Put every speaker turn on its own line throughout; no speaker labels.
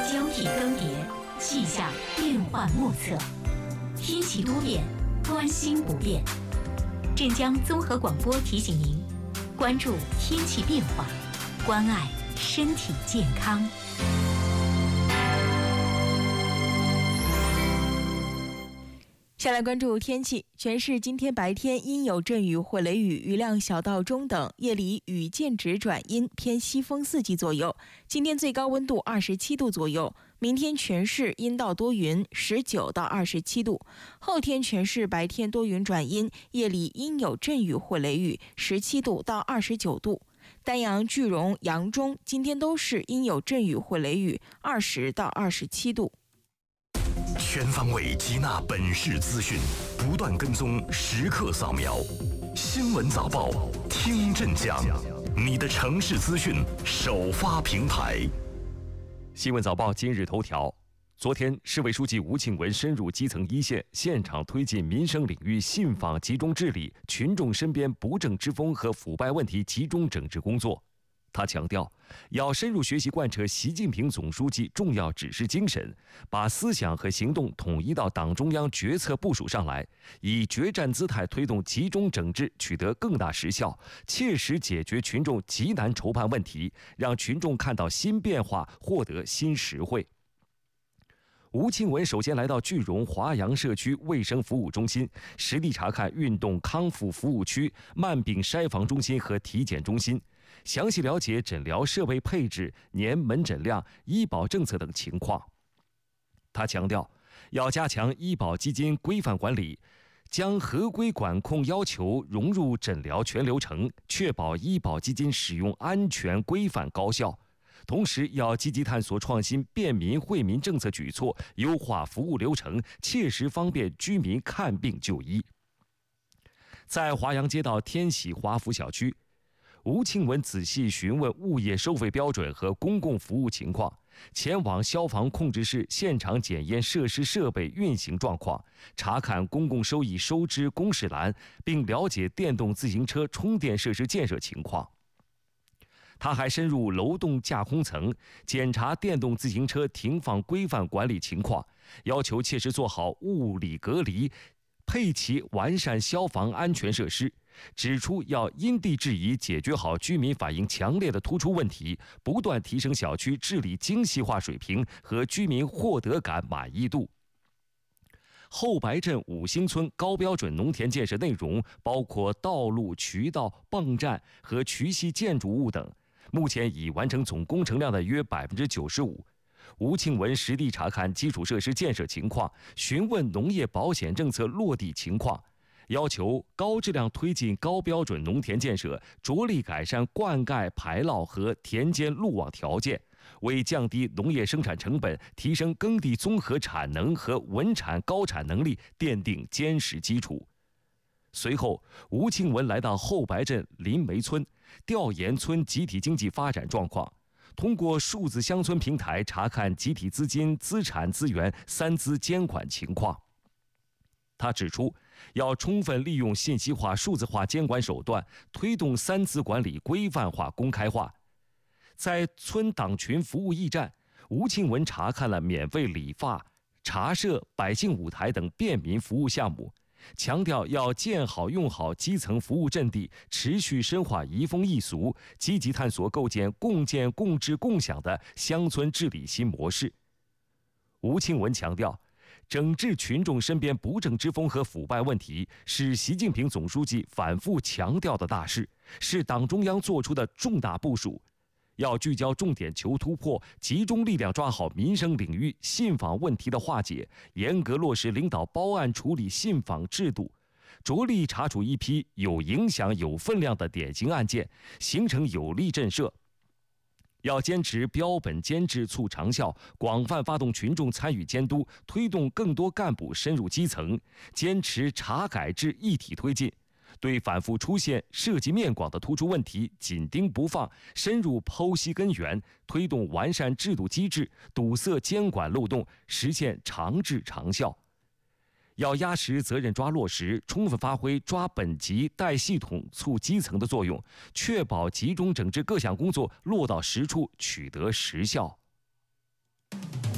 交替更迭，气象变幻莫测，天气多变，关心不变。镇江综合广播提醒您，关注天气变化，关爱身体健康。
下来关注天气，全市今天白天阴有阵雨或雷雨，雨量小到中等，夜里雨间止转阴，偏西风4级左右。今天最高温度27度左右，明天全市阴到多云，19到27度。后天全市白天多云转阴，夜里阴有阵雨或雷雨，17度到29度。丹阳、句容、扬中今天都是阴有阵雨或雷雨，20到27度。
全方位吸纳本市资讯，不断跟踪，时刻扫描。新闻早报，听镇江，你的城市资讯首发平台。
新闻早报今日头条：昨天，市委书记吴庆文深入基层一线，现场推进民生领域信访集中治理、群众身边不正之风和腐败问题集中整治工作。他强调，要深入学习贯彻习近平总书记重要指示精神，把思想和行动统一到党中央决策部署上来，以决战姿态推动集中整治取得更大实效，切实解决群众急难愁盼问题，让群众看到新变化，获得新实惠。吴庆文首先来到句容华阳社区卫生服务中心，实地查看运动康复服务区、慢病筛防中心和体检中心，详细了解诊疗设备配置、年门诊量、医保政策等情况。他强调，要加强医保基金规范管理，将合规管控要求融入诊疗全流程，确保医保基金使用安全、规范、高效。同时，要积极探索创新便民惠民政策举措，优化服务流程，切实方便居民看病就医。在华阳街道天喜华福小区，吴庆文仔细询问物业收费标准和公共服务情况，前往消防控制室现场检验设施设备运行状况，查看公共收益收支公示栏，并了解电动自行车充电设施建设情况。他还深入楼栋架空层，检查电动自行车停放规范管理情况，要求切实做好物理隔离，配齐完善消防安全设施。指出要因地制宜解决好居民反映强烈的突出问题，不断提升小区治理精细化水平和居民获得感满意度。后白镇5星村高标准农田建设内容包括道路、渠道、泵站和渠系建筑物等，目前已完成总工程量的约95%。吴庆文实地查看基础设施建设情况，询问农业保险政策落地情况，要求高质量推进高标准农田建设，着力改善灌溉、排涝和田间路网条件，为降低农业生产成本、提升耕地综合产能和稳产高产能力奠定坚实基础。随后，吴庆文来到后白镇林梅村，调研村集体经济发展状况，通过数字乡村平台查看集体资金、资产资源3资监管情况。他指出，要充分利用信息化、数字化监管手段，推动3资管理规范化、公开化。在村党群服务驿站，吴庆文查看了免费理发、茶社、百姓舞台等便民服务项目，强调要建好用好基层服务阵地，持续深化移风易俗，积极探索构建共建共治共享的乡村治理新模式。吴庆文强调，整治群众身边不正之风和腐败问题是习近平总书记反复强调的大事，是党中央作出的重大部署。要聚焦重点求突破，集中力量抓好民生领域信访问题的化解，严格落实领导包案处理信访制度，着力查处一批有影响、有分量的典型案件，形成有力震慑。要坚持标本兼治促长效，广泛发动群众参与监督，推动更多干部深入基层，坚持查改制一体推进，对反复出现、涉及面广的突出问题紧盯不放，深入剖析根源，推动完善制度机制，堵塞监管漏洞，实现长治长效。要压实责任抓落实，充分发挥抓本级带系统促基层的作用，确保集中整治各项工作落到实处，取得实效。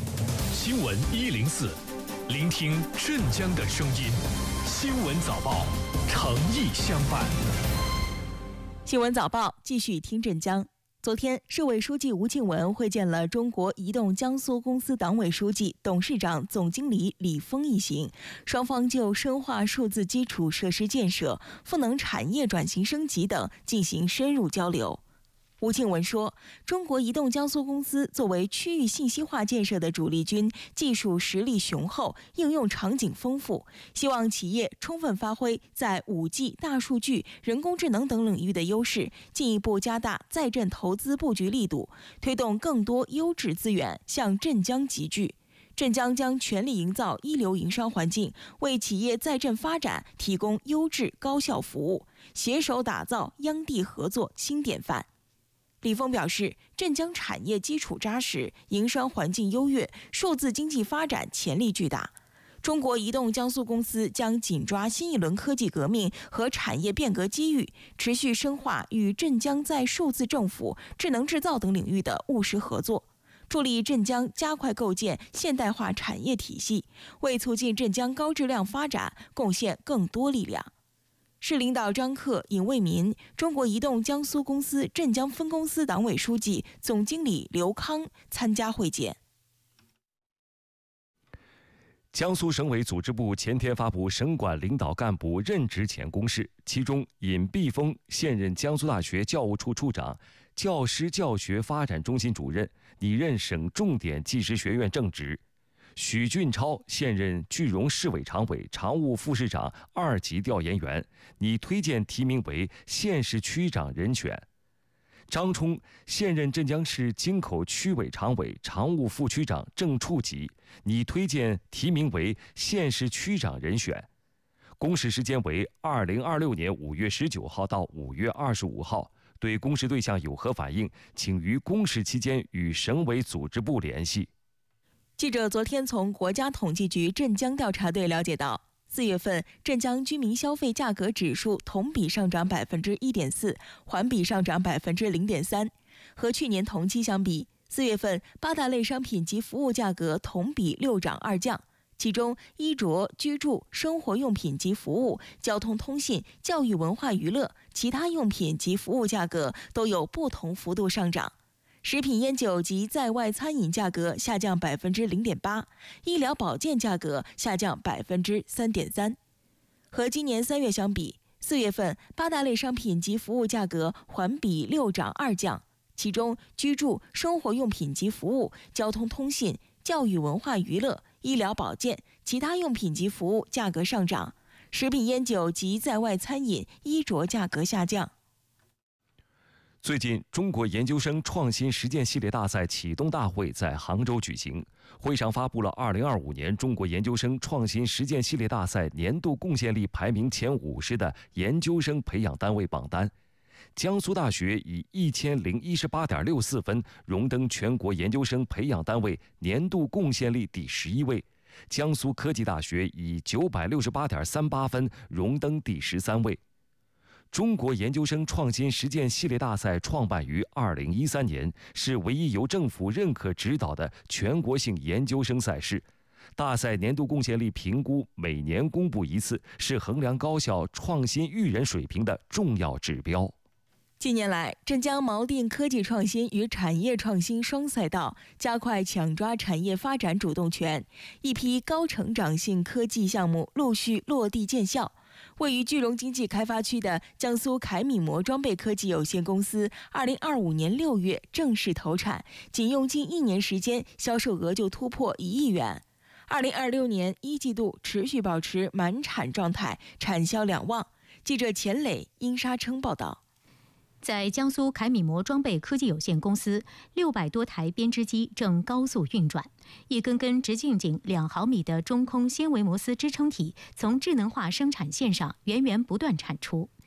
新闻104，聆听镇江的声音。新闻早报，诚意相伴。
新闻早报继续听镇江。昨天，市委书记吴庆文会见了中国移动江苏公司党委书记、董事长、总经理李峰一行，双方就深化数字基础设施建设、赋能产业转型升级等进行深入交流。吴庆文说，中国移动江苏公司作为区域信息化建设的主力军，技术实力雄厚，应用场景丰富，希望企业充分发挥在 5G、大数据、人工智能等领域的优势，进一步加大在镇投资布局力度，推动更多优质资源向镇江集聚。镇江将全力营造一流营商环境，为企业在镇发展提供优质高效服务，携手打造央地合作新典范。李峰表示，镇江产业基础扎实，营商环境优越，数字经济发展潜力巨大。中国移动江苏公司将紧抓新一轮科技革命和产业变革机遇，持续深化与镇江在数字政府、智能制造等领域的务实合作，助力镇江加快构建现代化产业体系，为促进镇江高质量发展贡献更多力量。市领导张克、尹卫民、中国移动江苏公司镇江分公司党委书记、总经理刘康参加会见。
江苏省委组织部前天发布省管领导干部任职前公示，其中尹碧峰现任江苏大学教务处处长、教师教学发展中心主任，拟任省重点技师学院正职。许俊超现任句容市委常委、常务副市长2级调研员，拟推荐提名为县市区长人选。张冲现任镇江市京口区委常委、常务副区长正处级，拟推荐提名为县市区长人选。公示时间为2026年5月19号到5月25号。对公示对象有何反映，请于公示期间与省委组织部联系。
记者昨天从国家统计局镇江调查队了解到，4月份镇江居民消费价格指数同比上涨 1.4%， 环比上涨 0.3%。和去年同期相比，4月份8大类商品及服务价格同比6涨2降，其中衣着、居住、生活用品及服务、交通通信、教育文化娱乐、其他用品及服务价格都有不同幅度上涨。食品烟酒及在外餐饮价格下降 0.8%， 医疗保健价格下降 3.3%。和今年3月相比，4月份8大类商品及服务价格环比6涨2降，其中居住、生活用品及服务、交通通信、教育文化娱乐、医疗保健、其他用品及服务价格上涨，食品烟酒及在外餐饮、衣着价格下降。
最近，中国研究生创新实践系列大赛启动大会在杭州举行，会上发布了2025年中国研究生创新实践系列大赛年度贡献力排名前50的研究生培养单位榜单。江苏大学以1018.64分荣登全国研究生培养单位年度贡献力第11位，江苏科技大学以968.38分荣登第13位。中国研究生创新实践系列大赛创办于2013年，是唯一由政府认可指导的全国性研究生赛事。大赛年度贡献力评估每年公布一次，是衡量高校创新育人水平的重要指标。
近年来，镇江锚定科技创新与产业创新双赛道，加快抢抓产业发展主动权，一批高成长性科技项目陆续落地见效。位于句容经济开发区的江苏凯米摩装备科技有限公司，2025年6月正式投产，仅用近1年时间，销售额就突破1亿元。2026年1季度持续保持满产状态，产销两旺。记者钱磊、殷沙称报道。
在江苏凯米摩装备科技有限公司，600多台编织机正高速运转，一根根直径仅2毫米的中空纤维摩丝支撑体从智能化生产线上源源不断产出。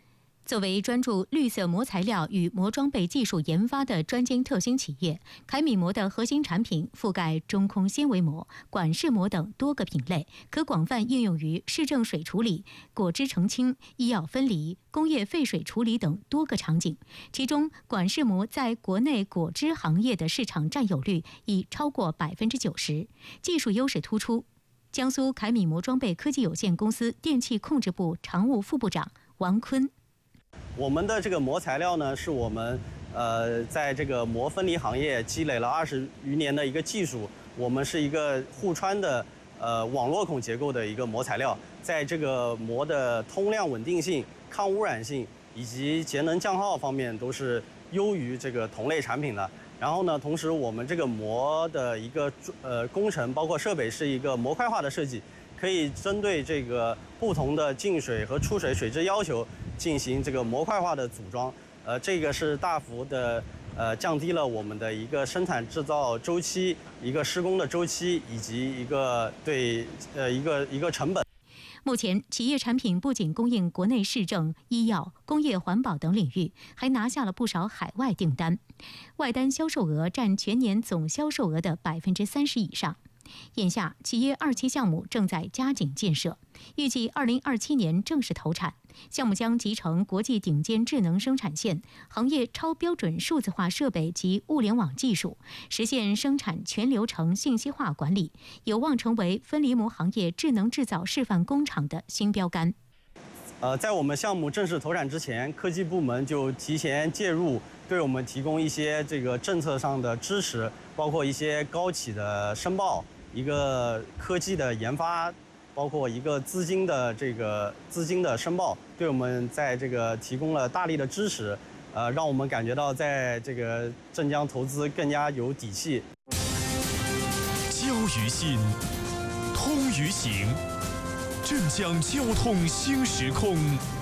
作为专注绿色膜材料与膜装备技术研发的专精特新企业，凯米膜的核心产品覆盖中空纤维膜、管式膜等多个品类，可广泛应用于市政水处理、果汁澄清、医药分离、工业废水处理等多个场景。其中，管式膜在国内果汁行业的市场占有率已超过90%，技术优势突出。江苏凯米膜装备科技有限公司电气控制部常务副部长王坤。
我们的这个膜材料呢，是我们在这个膜分离行业积累了20余年的一个技术。我们是一个互穿的网络孔结构的一个膜材料，在这个膜的通量稳定性、抗污染性以及节能降耗方面都是优于这个同类产品的。然后呢，同时我们这个膜的一个工程包括设备是一个模块化的设计，可以针对这个不同的进水和出水水质要求进行这个模块化的组装，这个是大幅的降低了我们的一个生产制造周期、一个施工的周期以及一个一个成本。
目前，企业产品不仅供应国内市政、医药、工业环保等领域，还拿下了不少海外订单，外单销售额占全年总销售额的30%以上。眼下，企业2期项目正在加紧建设，预计2027年正式投产。项目将集成国际顶尖智能生产线、行业超标准数字化设备及物联网技术，实现生产全流程信息化管理，有望成为分离膜行业智能制造示范工厂的新标杆。
在我们项目正式投产之前，科技部门就提前介入，对我们提供一些这个政策上的支持，包括一些高企的申报。一个科技的研发，包括一个资金的申报，对我们在这个提供了大力的支持，让我们感觉到在这个镇江投资更加有底气。
交于心，通于行，镇江交通新时空。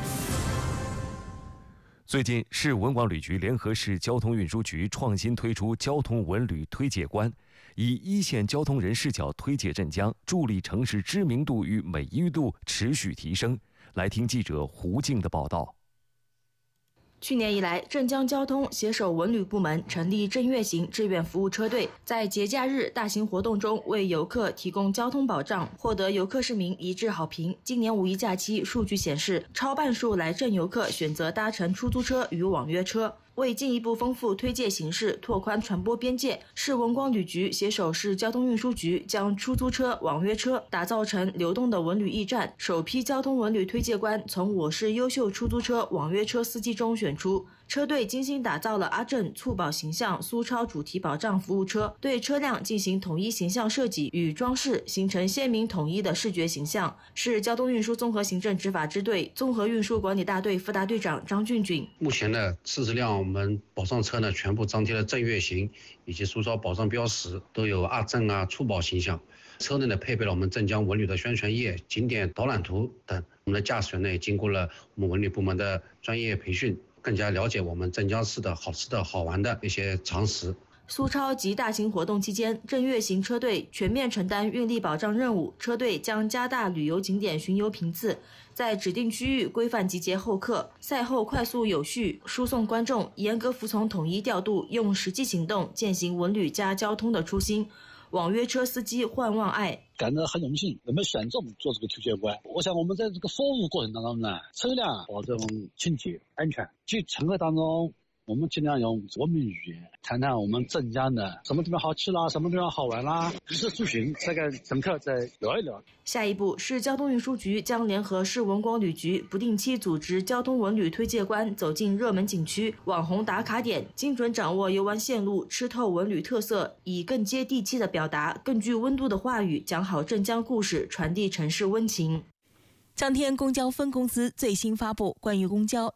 最近，市文广旅局联合市交通运输局创新推出交通文旅推介官，以一线交通人视角推介镇江，助力城市知名度与美誉度持续提升。来听记者胡静的报道。
去年以来，镇江交通携手文旅部门成立镇粤行志愿服务车队，在节假日大型活动中为游客提供交通保障，获得游客市民一致好评。今年5一假期数据显示，超半数来镇游客选择搭乘出租车与网约车。为进一步丰富推介形式，拓宽传播边界，市文广旅局携手市交通运输局，将出租车、网约车打造成流动的文旅驿站。首批交通文旅推介官从我市优秀出租车、网约车司机中选出。车队精心打造了阿正促保形象苏超主题保障服务车，对车辆进行统一形象设计与装饰，形成鲜明统一的视觉形象。市交通运输综合行政执法支队综合运输管理大队副大队长张俊俊：
目前的40辆我们保障车呢，全部张贴了镇粤行以及苏超保障标识，都有阿正促保形象。车内呢配备了我们镇江文旅的宣传页、景点导览图等。我们的驾驶员呢也经过了我们文旅部门的专业培训，更加了解我们镇江市的好吃的好玩的一些常识。
苏超及大型活动期间，镇粤行车队全面承担运力保障任务，车队将加大旅游景点巡游频次，在指定区域规范集结候客，赛后快速有序输送观众，严格服从统一调度，用实际行动践行文旅加交通的初心。网约车司机焕望爱
感到很荣幸，能被选中做这个推介官。我想我们在这个服务过程当中呢，车辆保证清洁安全，去乘客当中我们尽量用文明语言谈谈我们镇江的什么地方好吃啦，什么地方好玩啦，衣食住行再跟乘客再聊一聊。
下一步，市交通运输局将联合市文广旅局不定期组织交通文旅推介官走进热门景区、网红打卡点，精准掌握游玩线路，吃透文旅特色，以更接地气的表达、更具温度的话语讲好镇江故事，传递城市温情。
江天公交分公司最新发布关于公交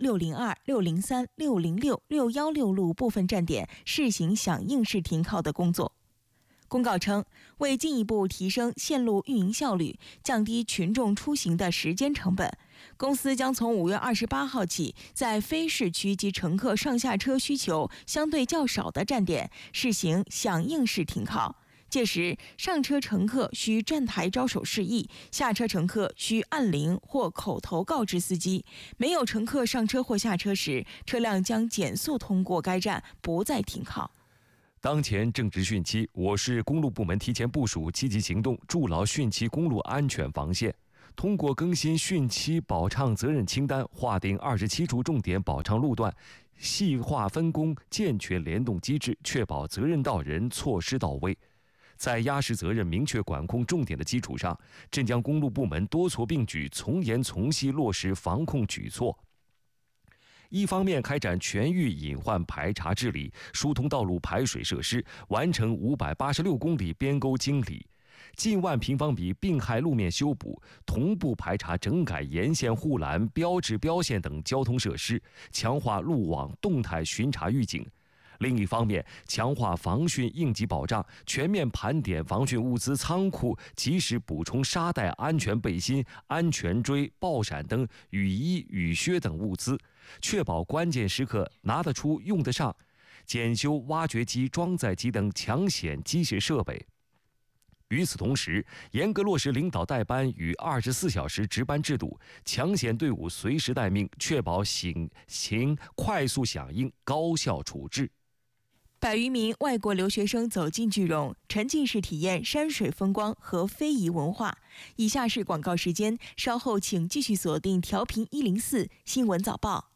602、603、606、616路部分站点试行响应式停靠的工作。公告称，为进一步提升线路运营效率，降低群众出行的时间成本，公司将从5月28号起，在非市区及乘客上下车需求相对较少的站点试行响应式停靠。 届时，上车乘客需站台招手示意，下车乘客需按铃或口头告知司机。没有乘客上车或下车时，车辆将减速通过该站，不再停靠。
当前正值汛期，我市公路部门提前部署，积极行动，筑牢汛期公路安全防线。通过更新汛期保畅责任清单，划定27处重点保畅路段，细化分工，健全联动机制，确保责任到人，措施到位。在压实责任、明确管控重点的基础上，镇江公路部门多措并举，从严从细落实防控举措。一方面开展全域隐患排查治理，疏通道路排水设施，完成586公里边沟清理，近万平方米病害路面修补，同步排查整改沿线护栏、标志标线等交通设施，强化路网动态巡查预警。另一方面，强化防汛应急保障，全面盘点防汛物资仓库，及时补充沙袋、安全背心、安全锥、爆闪灯、雨衣、雨靴等物资，确保关键时刻拿得出、用得上。检修挖掘机、装载机等抢险机械设备。与此同时，严格落实领导带班与24小时值班制度，抢险队伍随时待命，确保警情快速响应、高效处置。
100余名外国留学生走进句容，沉浸式体验山水风光和非遗文化。以下是广告时间，稍后请继续锁定调频104新闻早报。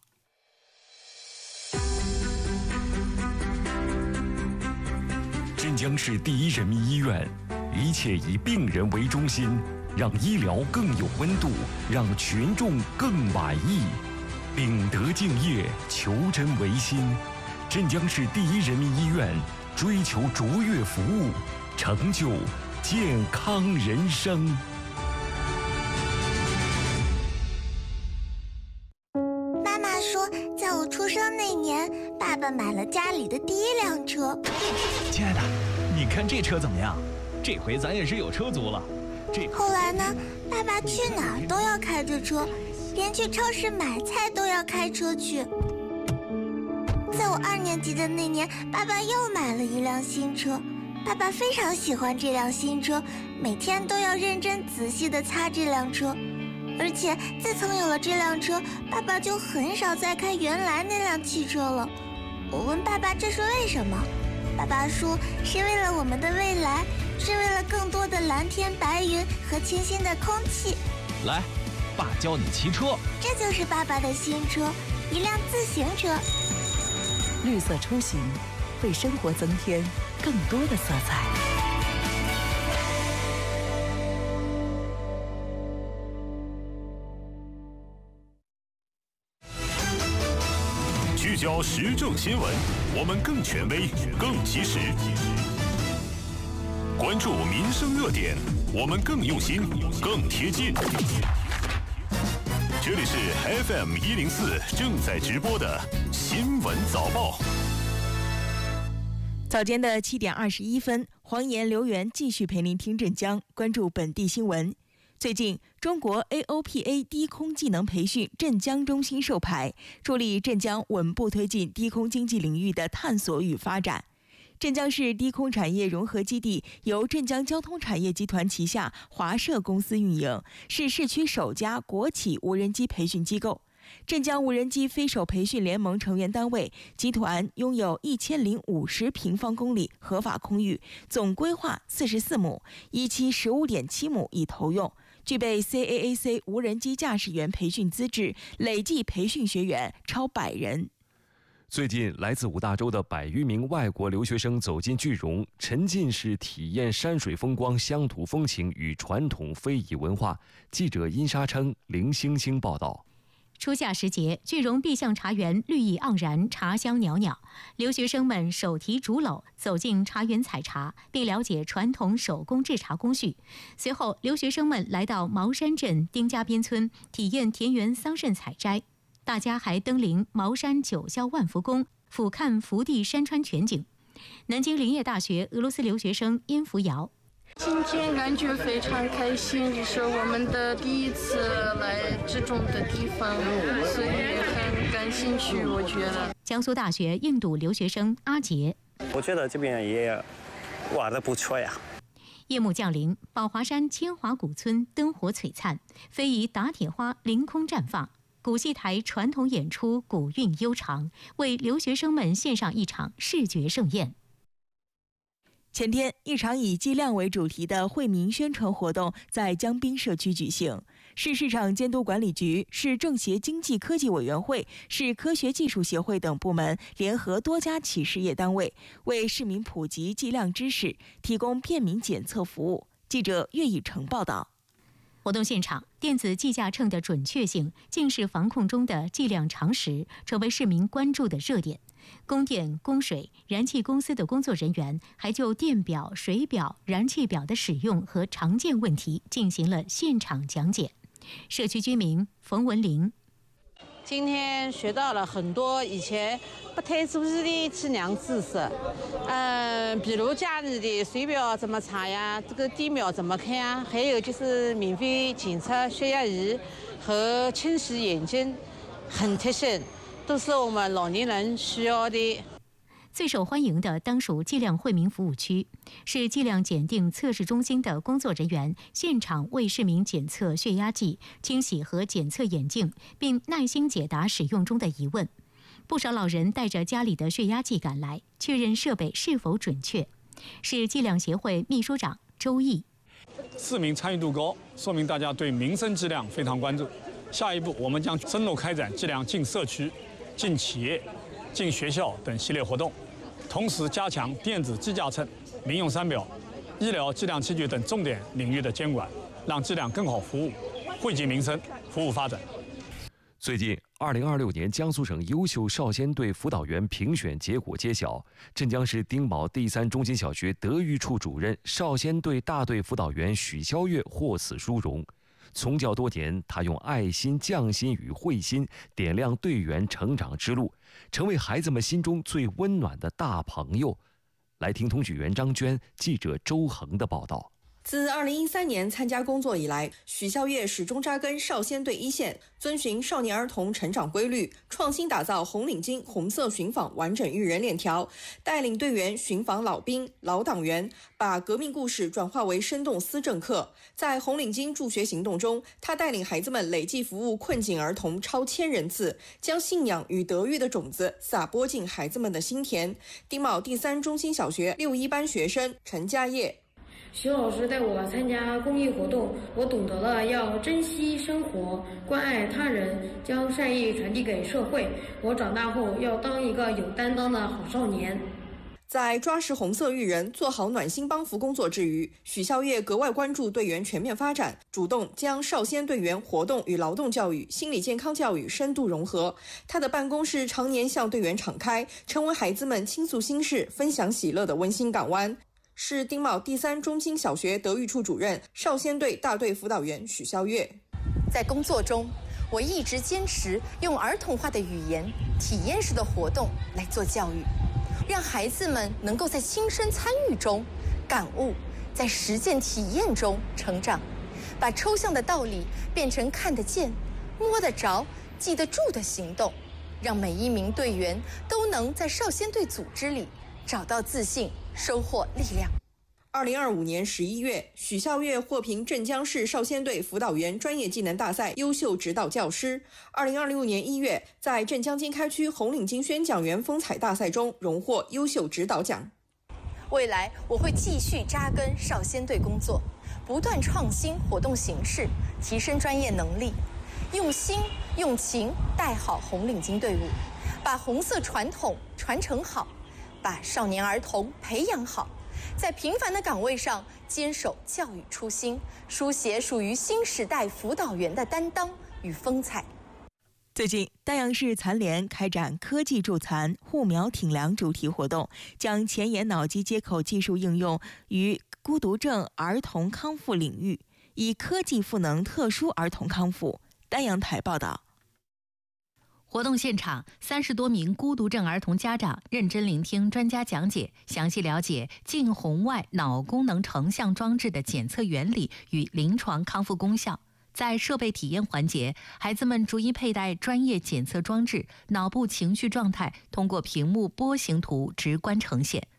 镇江市第一人民医院，一切以病人为中心，让医疗更有温度，让群众更满意。秉德敬业，求真为心。镇江市第一人民医院追求卓越服务，成就健康人生。
妈妈说，在我出生那年，爸爸买了家里的第一辆车。
亲爱的，你看这车怎么样？这回咱也是有车族了。
后来呢，爸爸去哪儿都要开着车，连去超市买菜都要开车去。在我2年级的那年，爸爸又买了一辆新车。爸爸非常喜欢这辆新车，每天都要认真仔细地擦这辆车。而且自从有了这辆车，爸爸就很少再开原来那辆汽车了。我问爸爸这是为什么，爸爸说是为了我们的未来，是为了更多的蓝天白云和清新的空气。
来，爸教你骑车。
这就是爸爸的新车，一辆自行车。
绿色出行，为生活增添更多的色彩。
聚焦时政新闻，我们更权威、更及时；关注民生热点，我们更用心、更贴近。这里是 FM 104正在直播的新闻早报。
早间的7点21分，黄岩、刘源继续陪您听镇江，关注本地新闻。最近，中国 AOPA 低空技能培训镇江中心授牌，助力镇江稳步推进低空经济领域的探索与发展。镇江市低空产业融合基地由镇江交通产业集团旗下华社公司运营，是市区首家国企无人机培训机构。镇江无人机飞手培训联盟成员单位，集团拥有1050平方公里合法空域，总规划44亩，一期15.7亩已投用，具备 CAAC 无人机驾驶员培训资质，累计培训学员超100人。
最近，来自5大洲的100余名外国留学生走进句容，沉浸式体验山水风光、乡土风情与传统非遗文化。记者殷沙称、林星星报道。
初夏时节，句容碧象茶园绿意盎然，茶香袅袅。留学生们手提竹篓走进茶园采茶，并了解传统手工制茶工序。随后，留学生们来到茅山镇丁家边村，体验田园桑葚采摘。大家还登临茅山9霄万福宫，俯瞰福地山川全景。南京林业大学俄罗斯留学生殷福瑶。
今天感觉非常开心，这是我们的第一次来这种的地方，所以很感兴趣。我觉得
江苏大学印度留学生阿杰，
我觉得这边也
玩得不错呀。
夜幕降临，宝华山千华谷村灯火璀璨，非遗打铁花凌空绽放。古戏台传统演出古韵悠长，为留学生们献上一场视觉盛宴。
前天，一场以剂量为主题的惠民宣传活动在江滨社区举行。市市场监督管理局、市政协经济科技委员会、市科学技术协会等部门联合多家企事业单位，为市民普及剂量知识，提供便民检测服务。记者岳以成报道。
活动现场，电子计价秤的准确性竟是防控中的计量常识，成为市民关注的热点。供电、供水、燃气公司的工作人员还就电表、水表、燃气表的使用和常见问题进行了现场讲解。社区居民冯文玲：
今天学到了很多以前不太注意的计量知识，比如家里的水表怎么查呀，这个电表怎么看呀，还有就是免费检测血压仪和清洗眼睛，很贴心，都是我们老年人需要的。
最受欢迎的当属剂量惠民服务区，是剂量检定测试中心的工作人员现场为市民检测血压计、清洗和检测眼镜，并耐心解答使用中的疑问。不少老人带着家里的血压计赶来，确认设备是否准确。市剂量协会秘书长周毅：
市民参与度高，说明大家对民生剂量非常关注。下一步，我们将深入开展剂量进社区、进企业、进学校等系列活动，同时加强电子计价秤、民用三表、医疗计量器具等重点领域的监管，让剂量更好服务，惠及民生，服务发展。
最近，2026年江苏省优秀少先队辅导员评选结果揭晓，镇江市丁卯第3中心小学德育处主任、少先队大队辅导员许肖月获此殊荣。从教多年，他用爱心、匠心与慧心点亮队员成长之路，成为孩子们心中最温暖的大朋友。来听通讯员张娟、记者周恒的报道。
自2013年参加工作以来，许肖月始终扎根少先队一线，遵循少年儿童成长规律，创新打造红领巾红色寻访完整育人链条，带领队员寻访老兵、老党员，把革命故事转化为生动思政课。在红领巾助学行动中，他带领孩子们累计服务困境儿童超1000人次，将信仰与德育的种子撒播进孩子们的心田。丁卯第3中心小学6-1班学生陈家业：
徐老师带我参加公益活动，我懂得了要珍惜生活，关爱他人，将善意传递给社会。我长大后要当一个有担当的好少年。在抓实红色育人、做好暖心帮扶工作之余，许肖月格外关注队员全面发展，主动将少先队员活动与劳动教育、心理健康教育深度融合。他的办公室常年向队员敞开，成为孩子们倾诉心事、分享喜乐的温馨港湾。是丁卯第3中心小学德育处主任、少先队大队辅导员许肖月。
在工作中，我一直坚持用儿童化的语言、体验式的活动来做教育，让孩子们能够在亲身参与中感悟，在实践体验中成长，把抽象的道理变成看得见、摸得着、记得住的行动，让每一名队员都能在少先队组织里找到自信，收获力量。
2025年11月，许肖月获评镇江市少先队辅导员专业技能大赛优秀指导教师。2026年1月，在镇江经开区红领巾宣讲员风采大赛中荣获优秀指导奖。
未来我会继续扎根少先队工作，不断创新活动形式，提升专业能力，用心用情带好红领巾队伍，把红色传统传承好，把少年儿童培养好，在平凡的岗位上坚守教育初心，书写属于新时代辅导员的担当与风采。
最近，丹阳市残联开展科技助残、护苗挺梁主题活动，将前沿脑机接口技术应用于孤独症儿童康复领域，以科技赋能特殊儿童康复。丹阳台报道。
活动现场，30多名孤独症儿童家长认真聆听专家讲解，详细了解近红外脑功能成像装置的检测原理与临床康复功效。在设备体验环节，孩子们逐一佩戴专业检测装置，脑部情绪状态通过屏幕波形图直观呈现。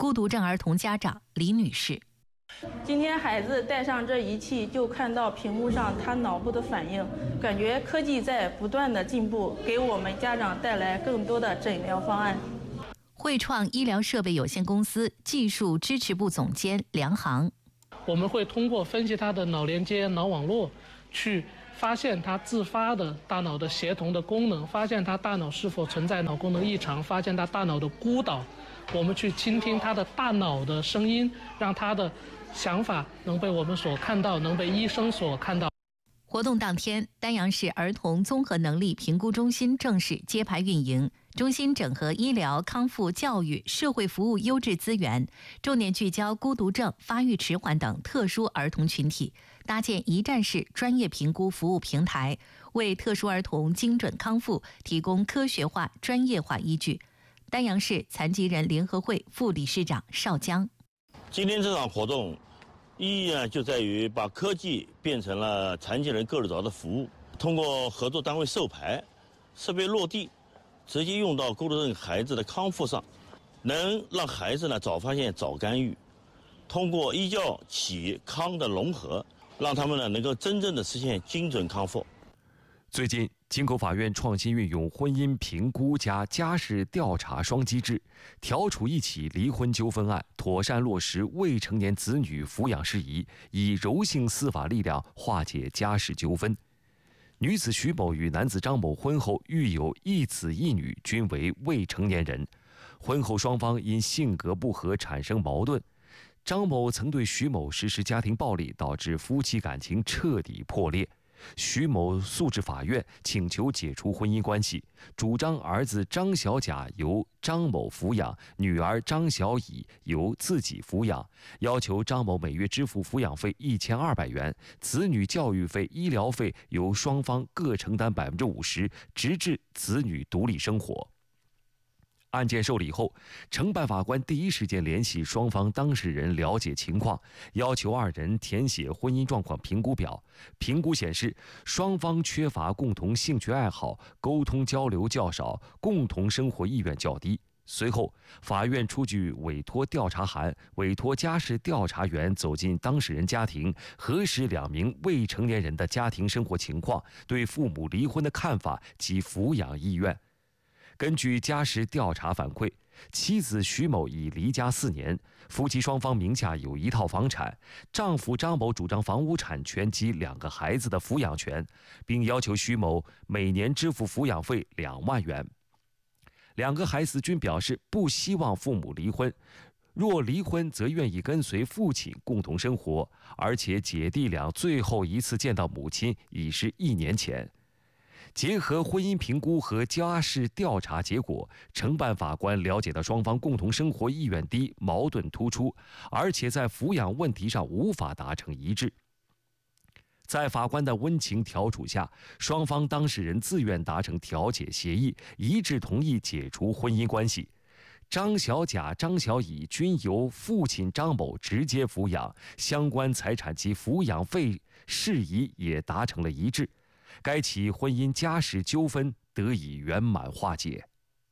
孤独症儿童家长李女士。
今天孩子带上这仪器，就看到屏幕上他脑部的反应，感觉科技在不断的进步，给我们家长带来更多的诊疗方案。
汇创医疗设备有限公司技术支持部总监梁航，
我们会通过分析他的脑连接、脑网络，去发现他自发的大脑的协同的功能，发现他大脑是否存在脑功能异常，发现他大脑的孤岛。我们去倾听他的大脑的声音，让他的想法能被我们所看到，能被医生所看到。
活动当天，丹阳市儿童综合能力评估中心正式揭牌运营。中心整合医疗、康复、教育、社会服务优质资源，重点聚焦孤独症、发育迟缓等特殊儿童群体，搭建一站式专业评估服务平台，为特殊儿童精准康复提供科学化、专业化依据。丹阳市残疾人联合会副理事长邵江，
今天这场活动意义呢，就在于把科技变成了残疾人够得着的服务，通过合作单位授牌、设备落地，直接用到孤独症孩子的康复上，能让孩子呢早发现、早干预，通过医教、企康的融合，让他们呢能够真正的实现精准康复。
最近，京口法院创新运用婚姻评估加家事调查双机制，调处一起离婚纠纷案，妥善落实未成年子女抚养事宜，以柔性司法力量化解家事纠纷。女子徐某与男子张某婚后育有一子一女，均为未成年人。婚后双方因性格不合产生矛盾，张某曾对徐某实施家庭暴力，导致夫妻感情彻底破裂。徐某诉至法院，请求解除婚姻关系，主张儿子张小甲由张某抚养，女儿张小乙由自己抚养，要求张某每月支付抚养费1200元，子女教育费、医疗费由双方各承担50%，直至子女独立生活。案件受理后，承办法官第一时间联系双方当事人了解情况，要求二人填写婚姻状况评估表。评估显示，双方缺乏共同兴趣爱好，沟通交流较少，共同生活意愿较低。随后，法院出具委托调查函，委托家事调查员走进当事人家庭，核实2名未成年人的家庭生活情况，对父母离婚的看法及抚养意愿。根据家事调查反馈，妻子徐某已离家4年，夫妻双方名下有1套房产，丈夫张某主张房屋产权及2个孩子的抚养权，并要求徐某每年支付抚养费2万元。2个孩子均表示不希望父母离婚，若离婚则愿意跟随父亲共同生活，而且姐弟俩最后一次见到母亲已是1年前。结合婚姻评估和家事调查结果，承办法官了解到双方共同生活意愿低，矛盾突出，而且在抚养问题上无法达成一致。在法官的温情调处下，双方当事人自愿达成调解协议，一致同意解除婚姻关系。张小甲、张小乙均由父亲张某直接抚养，相关财产及抚养费事宜也达成了一致。该起婚姻家事纠纷得以圆满化解。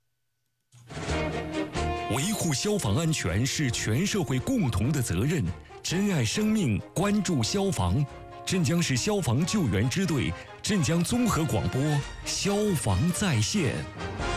维护消防安全是全社会共同的责任，珍爱生命，关注消防。镇江市消防救援支队、镇江综合广播，消防在线。